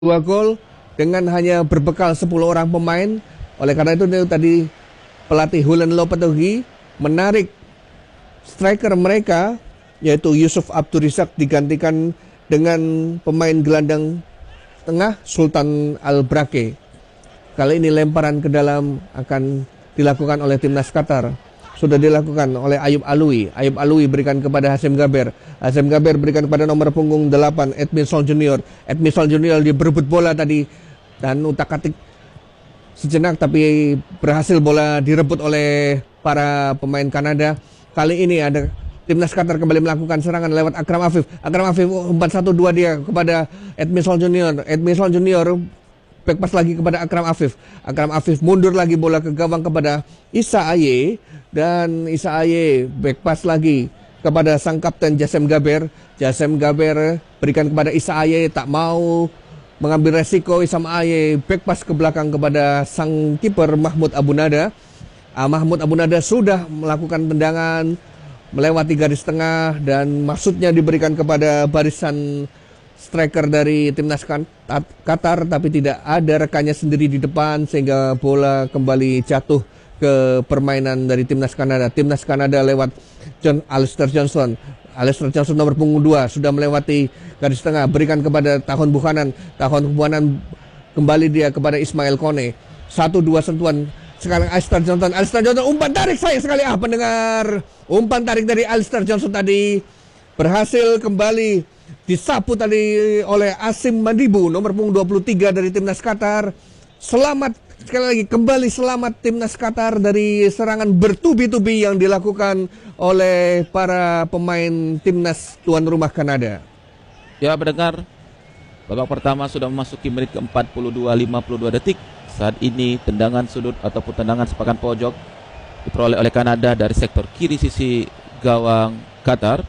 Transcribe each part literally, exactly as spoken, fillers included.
dua gol dengan hanya berbekal sepuluh orang pemain. Oleh karena itu tadi pelatih Hulen Lopetegui menarik striker mereka yaitu Yusuf Abdurisak digantikan dengan pemain gelandang tengah Sultan Al-Brake. Kali ini lemparan ke dalam akan dilakukan oleh timnas Qatar. Sudah dilakukan oleh Ayub Alwi. Ayub Alwi berikan kepada Hasim Gaber. Hasim Gaber berikan kepada nomor punggung delapan Edmilson Junior. Edmilson Junior dia berebut bola tadi dan utak-atik sejenak tapi berhasil bola direbut oleh para pemain Kanada. Kali ini ada timnas Qatar kembali melakukan serangan lewat Akram Afif. Akram Afif umpan satu dua dia kepada Edmilson Junior. Edmilson Junior back pass lagi kepada Akram Afif. Akram Afif mundur lagi bola ke gawang kepada Isa Aye. Dan Isa Aye back pass lagi kepada sang kapten Jasem Gaber. Jasem Gaber berikan kepada Isa Aye, tak mau mengambil resiko. Isa Aye back pass ke belakang kepada sang kiper Mahmud Abunada. Ah, Mahmud Abunada sudah melakukan tendangan melewati garis tengah dan maksudnya diberikan kepada barisan striker dari timnas Qatar, tapi tidak ada rekannya sendiri di depan sehingga bola kembali jatuh ke permainan dari timnas Kanada. Timnas Kanada lewat John Alistair Johnson. Alistair Johnson nomor punggung dua sudah melewati garis tengah, berikan kepada Tahun Buchanan. Tahun Buchanan kembali dia kepada Ismail Kone. Satu dua sentuhan. Sekarang Alistair Johnson. Alistair Johnson umpan tarik, sayang sekali ah pendengar. Umpan tarik dari Alistair Johnson tadi berhasil kembali disapu tadi oleh Asim Madibu nomor punggung dua puluh tiga dari timnas Qatar. Selamat sekali lagi, kembali selamat timnas Qatar dari serangan bertubi-tubi yang dilakukan oleh para pemain timnas tuan rumah Kanada. Ya, mendengar babak pertama sudah memasuki menit ke empat puluh dua, lima puluh dua detik. Saat ini tendangan sudut ataupun tendangan sepakan pojok diperoleh oleh Kanada dari sektor kiri sisi gawang Qatar.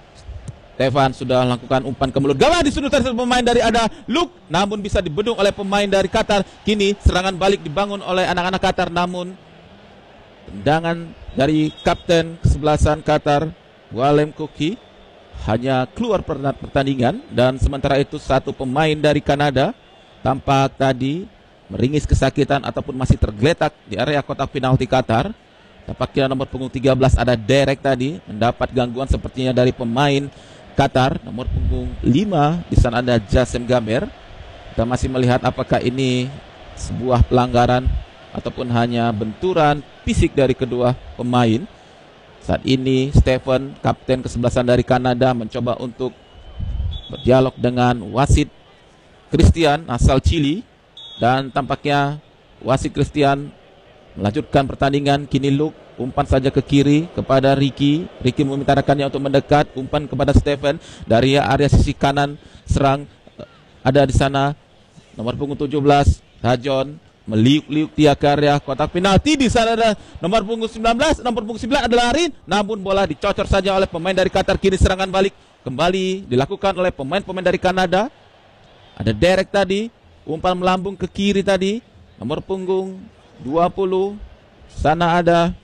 Stefan sudah melakukan umpan ke mulut gawang, di sudut dari pemain dari ada Luke, namun bisa dibendung oleh pemain dari Qatar. Kini serangan balik dibangun oleh anak-anak Qatar, namun tendangan dari kapten kesebelasan Qatar Walem Koki hanya keluar pertandingan. Dan sementara itu satu pemain dari Kanada tampak tadi meringis kesakitan ataupun masih tergeletak di area kotak penalti Qatar. Tampaknya nomor punggung tiga belas ada Derek tadi mendapat gangguan sepertinya dari pemain Qatar. Nomor punggung lima di sana ada Jasem Gaber. Kita masih melihat apakah ini sebuah pelanggaran ataupun hanya benturan fisik dari kedua pemain. Saat ini Stephen, kapten kesebelasan dari Kanada, mencoba untuk berdialog dengan wasit Christian asal Chili, dan tampaknya wasit Christian melanjutkan pertandingan. Kini Luke umpan saja ke kiri kepada Ricky. Ricky meminta rekannya untuk mendekat. Umpan kepada Stephen dari area sisi kanan serang. Ada di sana nomor punggung tujuh belas Rajon meliuk-liuk dia ke area kotak penalti. Di sana ada nomor punggung sembilan belas. Nomor punggung sembilan adalah Arin. Namun bola dicocor saja oleh pemain dari Qatar. Kini serangan balik kembali dilakukan oleh pemain-pemain dari Kanada. Ada Derek tadi. Umpan melambung ke kiri tadi. Nomor punggung dua puluh. Sana ada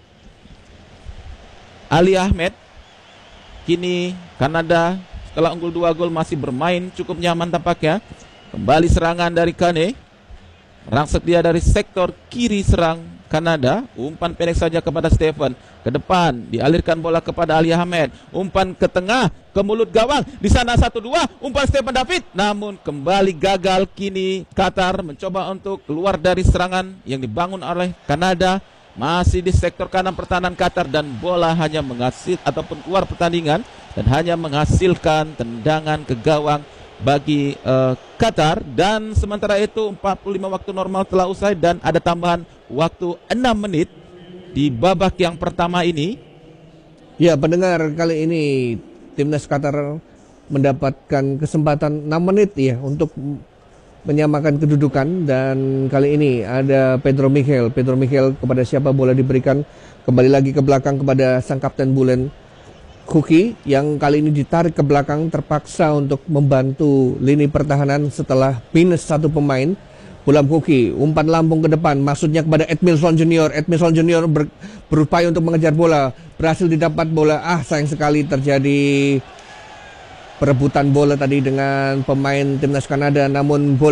Ali Ahmed. Kini Kanada setelah unggul dua gol masih bermain cukup nyaman tampaknya. Kembali serangan dari Kane. Merangsek dia dari sektor kiri serang Kanada. Umpan pendek saja kepada Stephen. Ke depan dialirkan bola kepada Ali Ahmed. Umpan ke tengah ke mulut gawang. Di sana satu dua. Umpan Stephen David. Namun kembali gagal. Kini Qatar mencoba untuk keluar dari serangan yang dibangun oleh Kanada. Masih di sektor kanan pertahanan Qatar dan bola hanya menghasil ataupun keluar pertandingan dan hanya menghasilkan tendangan ke gawang bagi uh, Qatar. Dan sementara itu empat puluh lima waktu normal telah usai dan ada tambahan waktu enam menit di babak yang pertama ini. Ya, pendengar, kali ini timnas Qatar mendapatkan kesempatan enam menit ya untuk menyamakan kedudukan. Dan kali ini ada Pedro Michel. Pedro Michel kepada siapa bola diberikan? Kembali lagi ke belakang kepada sang kapten Bulen Kuki yang kali ini ditarik ke belakang, terpaksa untuk membantu lini pertahanan setelah minus satu pemain. Bulan Kuki umpan lambung ke depan, maksudnya kepada Edmilson Junior. Edmilson Junior ber, berupaya untuk mengejar bola, berhasil didapat bola. Ah, sayang sekali terjadi perebutan bola tadi dengan pemain timnas Kanada, namun bola